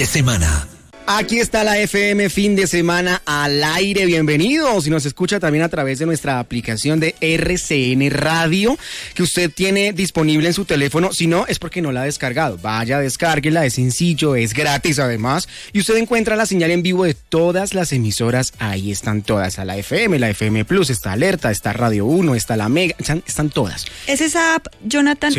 de semana. Aquí está la FM Fin de Semana al aire. Bienvenidos. Si nos escucha también a través de nuestra aplicación de RCN Radio, que usted tiene disponible en su teléfono. Si no, es porque no la ha descargado. Vaya, descárguela, es sencillo, es gratis además. Y usted encuentra la señal en vivo de todas las emisoras. Ahí están todas. A la FM Plus, está Alerta, está Radio 1, está La Mega. Están todas. ¿Es esa app, Jonathan,